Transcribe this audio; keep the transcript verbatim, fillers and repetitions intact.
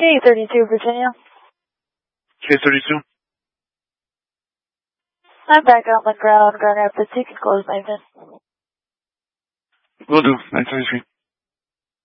K thirty-two, Virginia. K thirty-two. I'm back out on the ground, Grand Rapids. You can close my event. Will do. nine thirty-three.